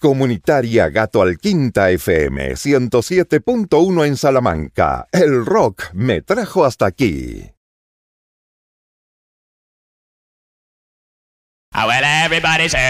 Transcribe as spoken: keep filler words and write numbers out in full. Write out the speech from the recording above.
Comunitaria Gato Alquinta F M ciento siete punto uno en Salamanca. El rock me trajo hasta aquí. Well, everybody say